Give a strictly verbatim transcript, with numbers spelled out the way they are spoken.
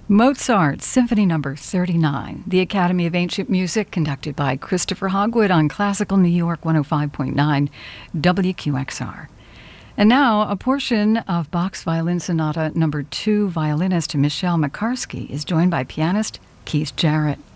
Mozart, Symphony Number thirty-nine, the Academy of Ancient Music, conducted by Christopher Hogwood on Classical New York one oh five point nine W Q X R. And now, a portion of Bach's Violin Sonata Number two, violinist Michelle Makarsky is joined by pianist Keith Jarrett.